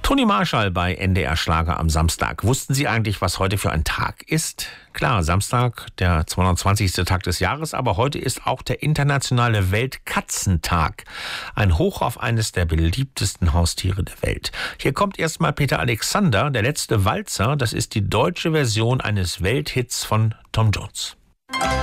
Toni Marshall bei NDR Schlager am Samstag. Wussten Sie eigentlich, was heute für ein Tag ist? Klar, Samstag, der 220. Tag des Jahres, aber heute ist auch der internationale Weltkatzentag. Ein Hoch auf eines der beliebtesten Haustiere der Welt. Hier kommt erstmal Peter Alexander, der letzte Walzer. Das ist die deutsche Version eines Welthits von Tom Jones.